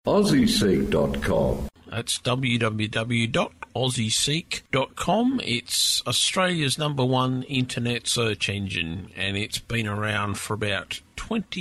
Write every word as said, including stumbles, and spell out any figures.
aussie seek dot com. That's w w w dot aussie seek dot com. It's Australia's number one internet search engine, and it's been around for about twenty